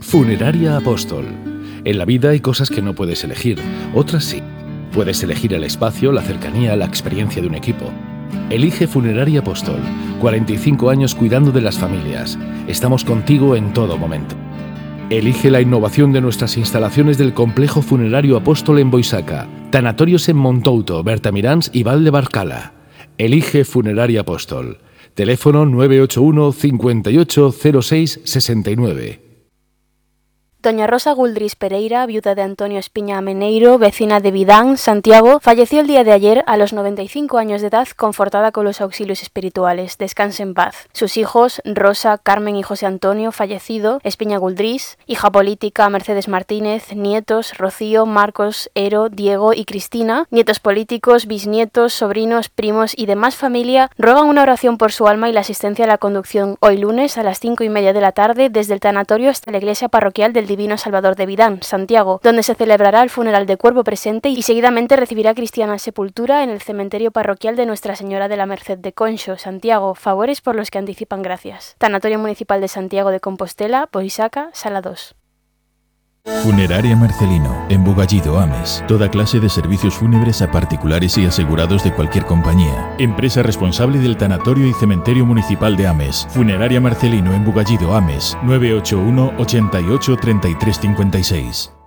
Funeraria Apóstol. En la vida hay cosas que no puedes elegir, otras sí. Puedes elegir el espacio, la cercanía, la experiencia de un equipo. Elige Funeraria Apóstol. 45 años cuidando de las familias. Estamos contigo en todo momento. Elige la innovación de nuestras instalaciones del Complejo Funerario Apóstol en Boisaca, tanatorios en Montouto, Bertamiráns y Val de Barcala. Elige Funeraria Apóstol. Teléfono 981 58 06 69. Doña Rosa Guldris Pereira, viuda de Antonio Espiña Ameneiro, vecina de Vidán, Santiago, falleció el día de ayer a los 95 años de edad, confortada con los auxilios espirituales. Descanse en paz. Sus hijos, Rosa, Carmen y José Antonio, fallecido, Espiña Guldris, hija política, Mercedes Martínez, nietos, Rocío, Marcos, Ero, Diego y Cristina, nietos políticos, bisnietos, sobrinos, primos y demás familia, ruegan una oración por su alma y la asistencia a la conducción hoy lunes a las 5:30 de la tarde desde el tanatorio hasta la iglesia parroquial del Divino Salvador de Vidán, Santiago, donde se celebrará el funeral de cuerpo presente y seguidamente recibirá cristiana sepultura en el cementerio parroquial de Nuestra Señora de la Merced de Conxo, Santiago. Favores por los que anticipan gracias. Tanatorio Municipal de Santiago de Compostela, Boisaca, Sala 2. Funeraria Marcelino, en Bugallido, Ames. Toda clase de servicios fúnebres a particulares y asegurados de cualquier compañía. Empresa responsable del Tanatorio y Cementerio Municipal de Ames. Funeraria Marcelino, en Bugallido, Ames. 981 88 33 56.